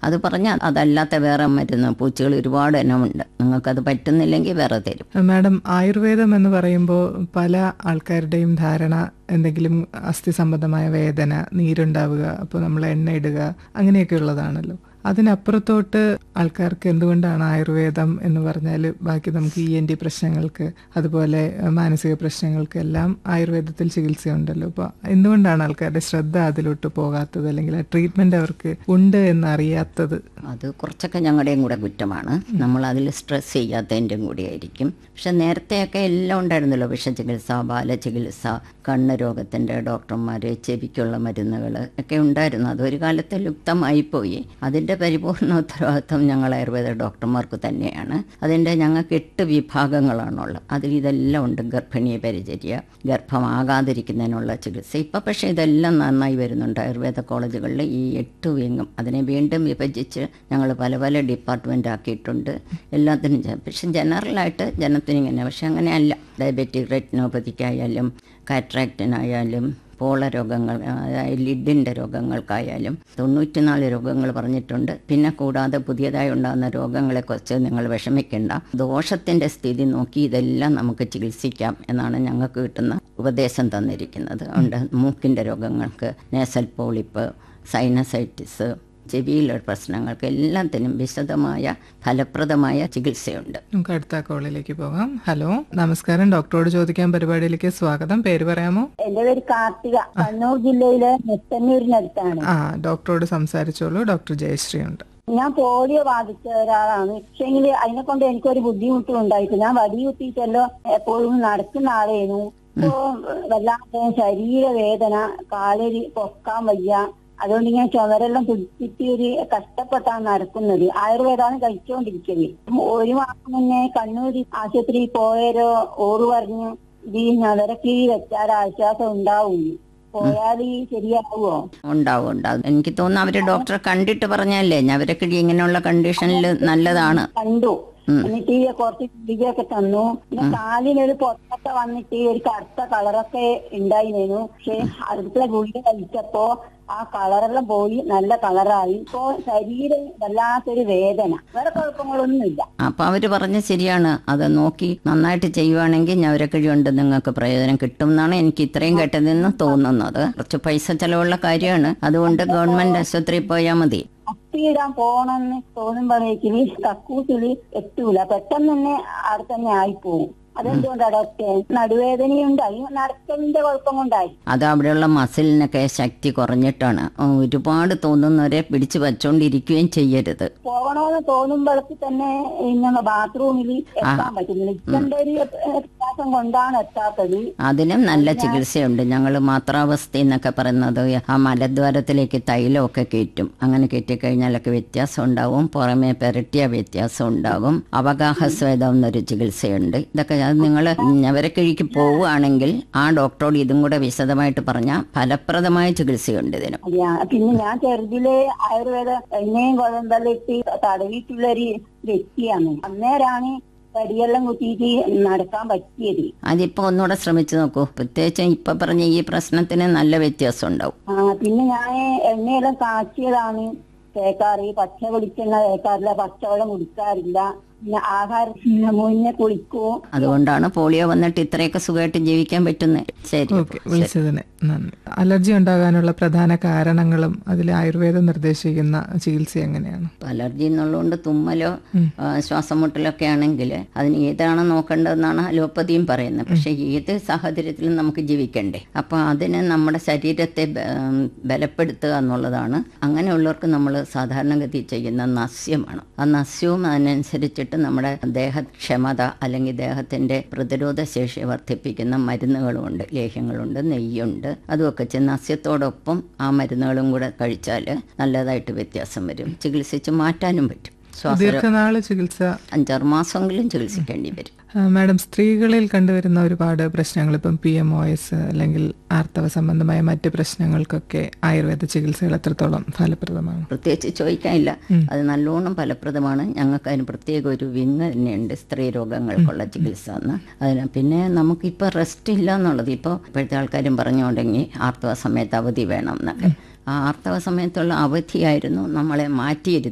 അത് പറഞ്ഞാൽ അതല്ലാത്ത വേറെ മരുന്ന് പൂച്ചകൾ ഒരുപാട് ഇനമുണ്ട്, നിങ്ങൾക്കത് പറ്റുന്നില്ലെങ്കിൽ വേറെ തരും. മാഡം, ആയുർവേദം എന്ന് പറയുമ്പോൾ പല ആൾക്കാരുടെയും ധാരണ എന്തെങ്കിലും അസ്ഥി സംബന്ധമായ വേദന, നീരുണ്ടാവുക, അപ്പോൾ നമ്മൾ എണ്ണ ഇടുക, അങ്ങനെയൊക്കെ ഉള്ളതാണല്ലോ. അതിനപ്പുറത്തോട്ട് ആൾക്കാർക്ക് എന്തുകൊണ്ടാണ് ആയുർവേദം എന്ന് പറഞ്ഞാൽ ബാക്കി നമുക്ക് ENT പ്രശ്നങ്ങൾക്ക് അതുപോലെ മാനസിക പ്രശ്നങ്ങൾക്ക് എല്ലാം ആയുർവേദത്തിൽ ചികിത്സയുണ്ടല്ലോ. അപ്പോൾ എന്തുകൊണ്ടാണ് ആൾക്കാരുടെ ശ്രദ്ധ അതിലോട്ട് പോകാത്തത്, അല്ലെങ്കിൽ ആ ട്രീറ്റ്മെൻറ്റ് അവർക്ക് ഉണ്ട് എന്നറിയാത്തത്? അത് കുറച്ചൊക്കെ ഞങ്ങളുടെയും കൂടെ കുറ്റമാണ്, നമ്മൾ അതിൽ സ്ട്രെസ് ചെയ്യാത്തതിൻ്റെയും കൂടി ആയിരിക്കും. പക്ഷെ നേരത്തെയൊക്കെ എല്ലാം ഉണ്ടായിരുന്നല്ലോ, വിഷചികിത്സ, ബാലചികിത്സ, കണ്ണ് രോഗത്തിൻ്റെ ഡോക്ടർമാർ, ചെവിക്കുള്ള മരുന്നുകൾ ഒക്കെ ഉണ്ടായിരുന്നു. അതൊരു കാലത്ത് ലുപ്തമായിപ്പോയി. അതിൻ്റെ പരിപൂർണ ഉത്തരവാദിത്വം ഞങ്ങൾ ആയുർവേദ ഡോക്ടർമാർക്ക് തന്നെയാണ്. അതിൻ്റെ ഞങ്ങൾക്ക് 8 വിഭാഗങ്ങളാണുള്ളത്. അതിൽ ഇതെല്ലാം ഉണ്ട്. ഗർഭിണിയെ പരിചര്യ, ഗർഭമാകാതിരിക്കുന്നതിനുള്ള ചികിത്സ. ഇപ്പം പക്ഷേ ഇതെല്ലാം നന്നായി വരുന്നുണ്ട്. ആയുർവേദ കോളേജുകളിൽ ഈ 8 വിങ്ങും അതിനെ വീണ്ടും വിഭജിച്ച് ഞങ്ങൾ പല പല ഡിപ്പാർട്ട്മെൻ്റ് ആക്കിയിട്ടുണ്ട്. എല്ലാത്തിനും പക്ഷെ ജനറലായിട്ട് ജനത്തിനിങ്ങനെ, പക്ഷെ അങ്ങനെയല്ല. ഡയബറ്റിക് റെറ്റിനോപ്പതിക്കായാലും കാറ്ററാക്റ്റിനായാലും പോള രോഗങ്ങൾ, ലിഡിൻ്റെ രോഗങ്ങൾക്കായാലും 94 രോഗങ്ങൾ പറഞ്ഞിട്ടുണ്ട്. പിന്നെ കൂടാതെ പുതിയതായി ഉണ്ടാകുന്ന രോഗങ്ങളെക്കുറിച്ച് നിങ്ങൾ വിഷമിക്കേണ്ട, ദോഷത്തിൻ്റെ സ്ഥിതി നോക്കി ഇതെല്ലാം നമുക്ക് ചികിത്സിക്കാം എന്നാണ് ഞങ്ങൾക്ക് കിട്ടുന്ന ഉപദേശം തന്നിരിക്കുന്നത്. ഉണ്ട് മൂക്കിൻ്റെ രോഗങ്ങൾക്ക്, നേസൽ പോളിപ്പ്, സൈനസൈറ്റിസ്, ചെവിയിലുള്ള പ്രശ്നങ്ങൾക്ക് എല്ലാത്തിനും വിശദമായ ഫലപ്രദമായ ചികിത്സയുണ്ട്. നമുക്ക് അടുത്ത കോളിലേക്ക് പോകാം. ഹലോ, നമസ്കാരം. ഡോക്ടറോട് ചോദിക്കാൻ പരിപാടിയിലേക്ക് സ്വാഗതം. പേര് പറയാമോ? എന്റെ പേര് കാർത്തിക, കണ്ണൂർ ജില്ലയിലെ നെത്തന്നൂരിനടുത്താണ്. ഡോക്ടറോട് സംസാരിച്ചോളൂ. ഡോക്ടർ ജയശ്രീ ഉണ്ട്. ഞാൻ പോളിയോ ബാധിച്ച ഒരാളാണ്. പക്ഷേങ്കിൽ അതിനെ കൊണ്ട് എനിക്കൊരു ബുദ്ധിമുട്ടും ഉണ്ടായിട്ട് ഞാൻ വടി കുത്തിയിട്ടല്ലോ എപ്പോഴും നടക്കുന്ന ആളായിരുന്നു. ഇപ്പോ വല്ലാത്ത ശരീരവേദന, കാലരി പൊക്കാൻ വയ്യ. അതുകൊണ്ട് ഞാൻ ചുമരെല്ലാം പിടിച്ചിട്ട് ഒരു കഷ്ടപ്പെട്ടാണ് നടക്കുന്നത്. ആയുർവേദമാണ് കഴിച്ചുകൊണ്ടിരിക്കുന്നത്. 1 മാസം മുന്നേ കണ്ണൂർ ആശുപത്രിയിൽ പോയാലോ ഓറ് പറഞ്ഞു ഇത് ഞവരക്കീഴ് വെച്ചാൽ ആശ്വാസം ഉണ്ടാവും, പോയാൽ ശരിയാവുമോ? ഉണ്ടാവും. എനിക്ക് തോന്നുന്നു അവര് ഡോക്ടറെ കണ്ടിട്ട് പറഞ്ഞല്ലേ ഞവരക്കിഴി ഇങ്ങനെയുള്ള കണ്ടീഷനിൽ നല്ലതാണ്. കണ്ടു. എന്നിട്ട് കുറച്ച് ഗുളികയൊക്കെ തന്നു. പിന്നെ കാലിനൊരു പൊട്ടൊക്കെ വന്നിട്ട് ഒരു കറുത്ത കളറൊക്കെ ഉണ്ടായിരുന്നു. പക്ഷെ അടുത്ത ഗുളിക കഴിച്ചപ്പോ ആ കളറെല്ലാം പോയി നല്ല കളറായി. ഇപ്പോ ശരീരം വല്ലാത്തൊരു വേദന, വേറെ കുഴപ്പങ്ങളൊന്നുമില്ല. അപ്പൊ അവര് പറഞ്ഞ ശരിയാണ്. അത് നോക്കി നന്നായിട്ട് ചെയ്യുവാണെങ്കിൽ ഞവരക്കിഴി കൊണ്ട് നിങ്ങൾക്ക് പ്രയോജനം കിട്ടും എന്നാണ് എനിക്ക് ഇത്രയും കേട്ടതെന്ന് തോന്നുന്നത്. കുറച്ച് പൈസ ചെലവുള്ള കാര്യമാണ്. അതുകൊണ്ട് ഗവൺമെന്റ് ആശുപത്രിയിൽ പോയാൽ മതി. അപ്പിയിടാൻ പോണെന്ന് തോന്നുമ്പോഴേക്കിന് കക്കൂസിൽ എത്തൂല, പെട്ടെന്ന് തന്നെ അവിടെ തന്നെ ആയിപ്പോവും. അതെന്തുകൊണ്ടാ ഡോക്ടർ? നടുവേദനയുണ്ടായി, നടക്കലിന്റെ കുഴപ്പം കൊണ്ടായി. അത് അവിടെയുള്ള മസിലിനൊക്കെ ശക്തി കുറഞ്ഞിട്ടാണ്. ഒരുപാട് തോന്നുന്നവരെ പിടിച്ചു വച്ചോണ്ടിരിക്കുകയും ചെയ്യരുത്. പോകണമെന്ന് തോന്നുമ്പോഴേക്ക് തന്നെ ഇങ്ങനെ ബാത്റൂമിൽ എത്താൻ പറ്റുന്നില്ല. ഇതെന്റെ ഒരു വ്യത്യാസം കൊണ്ടാണ് എത്താത്തത്. അതിനും നല്ല ചികിത്സയുണ്ട്. ഞങ്ങൾ മാത്രാവസ്ഥ എന്നൊക്കെ പറയുന്നത് ആ മലദ്വാരത്തിലേക്ക് തൈലമൊക്കെ കയറ്റും. അങ്ങനെ കയറ്റിക്കഴിഞ്ഞാലൊക്കെ വ്യത്യാസം ഉണ്ടാവും. പുറമേ പെരട്ടിയ വ്യത്യാസം ഉണ്ടാകും. അവഗാഹസ്വേദം എന്നൊരു ചികിത്സയുണ്ട്. ഇതൊക്കെ അത് നിങ്ങൾ ഞവരക്കിഴിക്ക് പോവുകയാണെങ്കിൽ ആ ഡോക്ടറോട് ഇതും കൂടെ വിശദമായിട്ട് പറഞ്ഞാൽ ഫലപ്രദമായ ചികിത്സയുണ്ട് ഇതിന്. പിന്നെ ഞാൻ ചെറുതിലെ ആയുർവേദ എണ്ണയും കുഴമ്പലിട്ട് തടവിയിട്ടുള്ളൊരു വ്യക്തിയാണ്. അന്നേരാണ് വടിയെല്ലാം കുത്തിയിട്ട് നടക്കാൻ പറ്റിയത്. അതിപ്പോ ഒന്നുകൂടെ ശ്രമിച്ചു നോക്കൂ. പ്രത്യേകിച്ച് ഇപ്പൊ പറഞ്ഞ ഈ പ്രശ്നത്തിന് നല്ല വ്യത്യാസം ഉണ്ടാവും. പിന്നെ ഞാൻ എണ്ണയെല്ലാം കാച്ചിയതാണ് തേക്കാറ്. പച്ച വെളിച്ചെണ്ണ തേക്കാറില്ല, പച്ചവെള്ളം കുടിക്കാറില്ല. പിന്നെ ആഹാരത്തിന് മുന്നേ കുളിക്കും. അതുകൊണ്ടാണ് പോളിയോ വന്നിട്ട് ഇത്രയൊക്കെ സുഖമായിട്ട് ജീവിക്കാൻ പറ്റുന്നത്. ശരി, വിളിച്ചതിന് നന്ദി. അലർജി ഉണ്ടാകാനുള്ള പ്രധാന കാരണങ്ങളും അതിൽ ആയുർവേദം നിർദ്ദേശിക്കുന്ന ചികിത്സ എങ്ങനെയാണ്? അലർജി എന്നുള്ളതുകൊണ്ട് തുമ്മലോ ശ്വാസം മുട്ടലൊക്കെ ആണെങ്കിൽ അതിന് ഏതാണ് നോക്കേണ്ടതെന്നാണ് അലോപ്പതിയും പറയുന്നത്. പക്ഷെ ഏത് സാഹചര്യത്തിലും നമുക്ക് ജീവിക്കണ്ടേ? അപ്പൊ അതിന് നമ്മുടെ ശരീരത്തെ ബലപ്പെടുത്തുക എന്നുള്ളതാണ്. അങ്ങനെയുള്ളവർക്ക് നമ്മൾ സാധാരണഗതി ചെയ്യുന്ന നസ്യമാണ്. ആ നസ്യവും അതിനനുസരിച്ചിട്ട് നമ്മുടെ ദേഹക്ഷമത അല്ലെങ്കിൽ ദേഹത്തിന്റെ പ്രതിരോധ ശേഷി വർദ്ധിപ്പിക്കുന്ന മരുന്നുകളുമുണ്ട്, ലേഹ്യങ്ങളുണ്ട്, നെയ്യുണ്ട്. അതുമൊക്കെ നസ്യത്തോടൊപ്പം ആ മരുന്നുകളും കൂടെ കഴിച്ചാൽ നല്ലതായിട്ട് വ്യത്യാസം വരും. ചികിത്സിച്ച് മാറ്റാനും പറ്റും. ദീർഘനാള് ചികിത്സ 5-6 മാസമെങ്കിലും ചികിത്സിക്കേണ്ടി വരും. മാഡം, സ്ത്രീകളിൽ കണ്ടുവരുന്ന ഒരുപാട് പ്രശ്നങ്ങൾ, ഇപ്പം PMOS അല്ലെങ്കിൽ ആർത്തവ സംബന്ധമായ മറ്റ് പ്രശ്നങ്ങൾക്കൊക്കെ ആയുർവേദ ചികിത്സകൾ എത്രത്തോളം ഫലപ്രദമാണ്? പ്രത്യേകിച്ച് ചോദിക്കാനില്ല, അത് നല്ലോണം ഫലപ്രദമാണ്. ഞങ്ങൾക്ക് അതിന് പ്രത്യേക ഒരു വിങ് തന്നെയുണ്ട്, സ്ത്രീ രോഗങ്ങൾക്കുള്ള ചികിത്സ എന്ന്. അതിന് പിന്നെ നമുക്കിപ്പോൾ റെസ്റ്റ് ഇല്ല എന്നുള്ളത് ഇപ്പോൾ ഇപ്പോഴത്തെ ആൾക്കാരും പറഞ്ഞു തുടങ്ങി ആർത്തവ സമയത്ത് അവധി വേണം എന്നൊക്കെ. ആ ആർത്തവ സമയത്തുള്ള അവധിയായിരുന്നു നമ്മളെ മാറ്റിയിരുത്തി